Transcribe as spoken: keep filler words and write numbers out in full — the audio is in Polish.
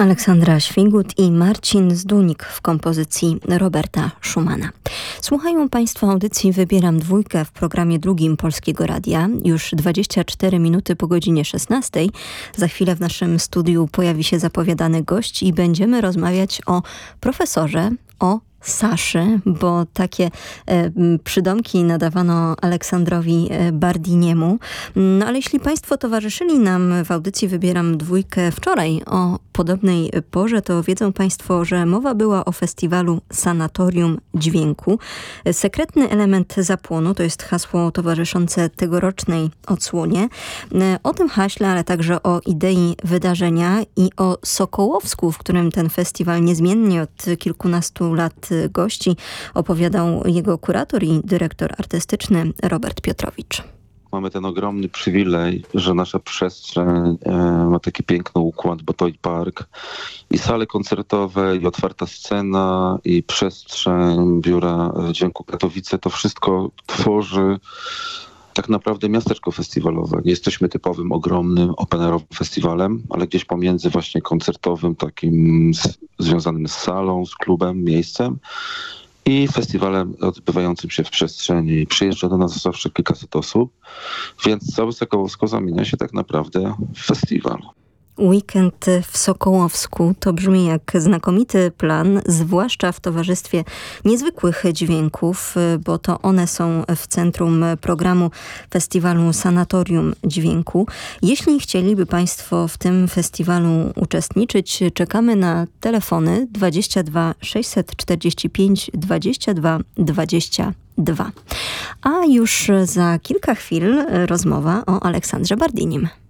Aleksandra Świgut i Marcin Zdunik w kompozycji Roberta Schumana. Słuchają Państwo audycji Wybieram Dwójkę w programie drugim Polskiego Radia. Już dwadzieścia cztery minuty po godzinie szesnastej. Za chwilę w naszym studiu pojawi się zapowiadany gość i będziemy rozmawiać o profesorze, o Saszy, bo takie e, przydomki nadawano Aleksandrowi Bardiniemu. No ale jeśli Państwo towarzyszyli nam w audycji Wybieram Dwójkę wczoraj o podobnej porze, to wiedzą Państwo, że mowa była o festiwalu Sanatorium Dźwięku. Sekretny element zapłonu to jest hasło towarzyszące tegorocznej odsłonie. O tym haśle, ale także o idei wydarzenia i o Sokołowsku, w którym ten festiwal niezmiennie od kilkunastu lat gości, opowiadał jego kurator i dyrektor artystyczny Robert Piotrowicz. Mamy ten ogromny przywilej, że nasza przestrzeń e, ma taki piękny układ, bo to i park, i sale koncertowe, i otwarta scena, i przestrzeń Biura Dźwięku Katowice. To wszystko tworzy tak naprawdę miasteczko festiwalowe. Nie jesteśmy typowym, ogromnym, open-airowym festiwalem, ale gdzieś pomiędzy właśnie koncertowym, takim z, związanym z salą, z klubem, miejscem i festiwalem odbywającym się w przestrzeni. Przyjeżdża do nas zawsze kilkaset osób, więc całe Sokołowsko zamienia się tak naprawdę w festiwal. Weekend w Sokołowsku to brzmi jak znakomity plan, zwłaszcza w towarzystwie niezwykłych dźwięków, bo to one są w centrum programu festiwalu Sanatorium Dźwięku. Jeśli chcieliby Państwo w tym festiwalu uczestniczyć, czekamy na telefony dwadzieścia dwa sześćset czterdzieści pięć dwadzieścia dwa dwadzieścia dwa. A już za kilka chwil rozmowa o Aleksandrze Bardinim.